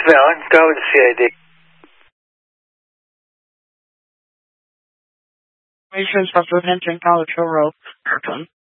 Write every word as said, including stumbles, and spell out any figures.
Vallon. Go with the C I D. Information from Lieutenant College Road, Kirkland.